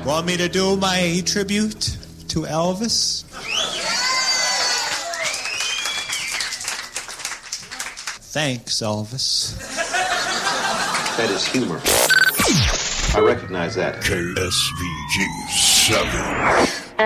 Want me to do my tribute to Elvis? Thanks, Elvis. That is humor. I recognize that. KSVG 7.